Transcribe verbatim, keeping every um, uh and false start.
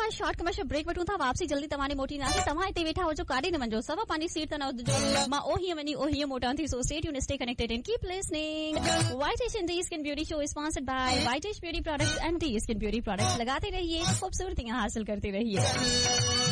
Short commercial break वठूं था वापसी जल्दी तव्हां मोटी ना तव्हां हिते वेठा हुजो काॾे न वञो सवा पंहिंजी सीट त न हुजो मां ओही वञी ओही मोटां थी so stay tuned stay connected and keep listening whitish in the skin beauty show is sponsored by whitish beauty products and the skin beauty products लगाते रहिए खूबसूरतियां हासिल करते रहिए।